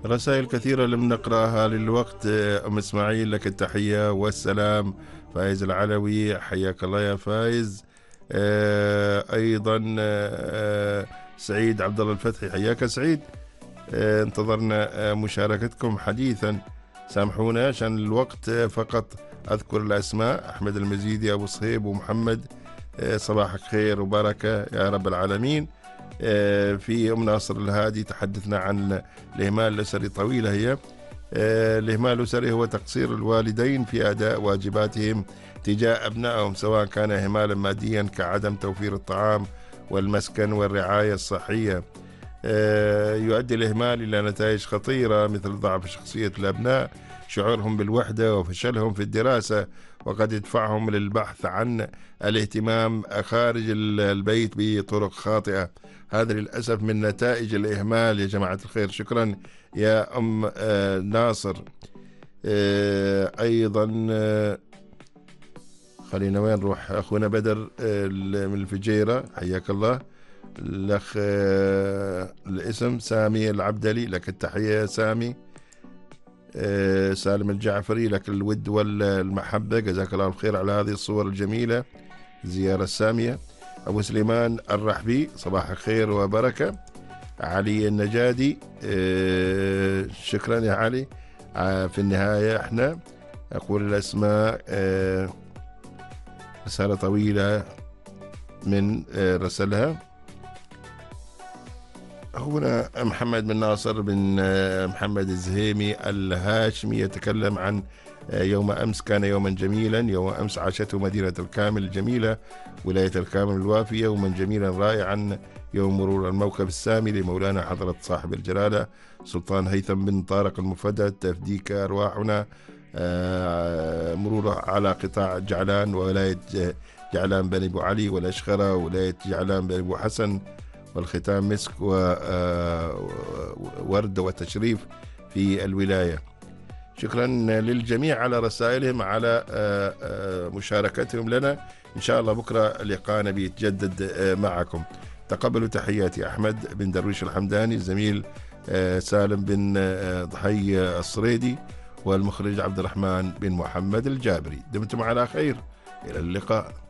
رسائل كثيرة لم نقرأها للوقت. أم إسماعيل لك التحية والسلام. فايز العلوي حياك الله يا فايز. أيضا سعيد عبد الله الفتحي حياك سعيد. انتظرنا مشاركتكم حديثا. سامحونا عشان الوقت، فقط أذكر الأسماء: أحمد المزيدي، أبو صهيب، ومحمد. صباحك خير وبركة يا رب العالمين. في أم ناصر الهادي تحدثنا عن الإهمال الأسري. طويلة هي. الإهمال الأسري هو تقصير الوالدين في أداء واجباتهم تجاه أبنائهم، سواء كان إهمالا ماديا كعدم توفير الطعام والمسكن والرعاية الصحية. يؤدي الإهمال إلى نتائج خطيرة مثل ضعف شخصية الأبناء، شعورهم بالوحدة، وفشلهم في الدراسة، وقد يدفعهم للبحث عن الاهتمام خارج البيت بطرق خاطئة. هذا للأسف من نتائج الإهمال يا جماعة الخير. شكرا يا أم ناصر. أيضا خلينا وين نروح؟ أخونا بدر من الفجيرة حياك الله. الأخ الاسم سامي العبدلي لك التحية سامي. سالم الجعفري لك الود والمحبة، جزاك الله الخير على هذه الصور الجميلة، الزيارة السامية. أبو سليمان الرحبي صباح الخير وبركة. علي النجادي شكرا يا علي. في النهاية احنا أقول الأسماء. رسالة طويلة من رسلها أخونا محمد بن ناصر بن محمد الزهيمي الهاشمي، يتكلم عن يوم أمس كان يوما جميلا. يوم أمس عاشته مدينة الكامل الجميلة ولاية الكامل الوافية يوما جميلا رائعا. يوم مرور الموكب السامي لمولانا حضرة صاحب الجلالة سلطان هيثم بن طارق المفدى تفديك أرواحنا. مرور على قطاع جعلان وولاية جعلان بن أبو علي والأشخرة وولاية جعلان بن أبو حسن، والختام مسك وورد وتشريف في الولاية. شكرا للجميع على رسائلهم، على مشاركتهم لنا. إن شاء الله بكرة لقاءنا بيتجدد معكم. تقبلوا تحياتي. أحمد بن درويش الحمداني، الزميل سالم بن ضحي الصريدي، والمخرج عبد الرحمن بن محمد الجابري. دمتم على خير، إلى اللقاء.